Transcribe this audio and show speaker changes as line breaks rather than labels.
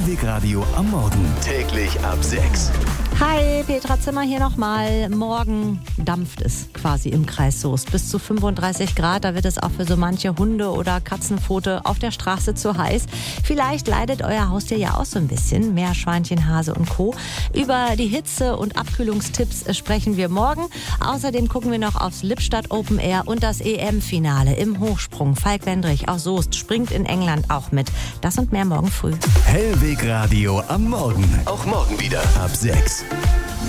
Hellweg Radio am Morgen. Täglich ab 6.
Hi, Petra Zimmer hier nochmal. Morgen dampft es quasi im Kreis Soest. Bis zu 35 Grad, da wird es auch für so manche Hunde- oder Katzenpfote auf der Straße zu heiß. Vielleicht leidet euer Haustier ja auch so ein bisschen. Meerschweinchen, Hase und Co. Über die Hitze- und Abkühlungstipps sprechen wir morgen. Außerdem gucken wir noch aufs Lippstadt Open Air und das EM-Finale im Hochsprung. Falk Wendrich aus Soest springt in England auch mit. Das und mehr morgen früh.
Hellweg Radio am Morgen. Auch morgen wieder ab 6.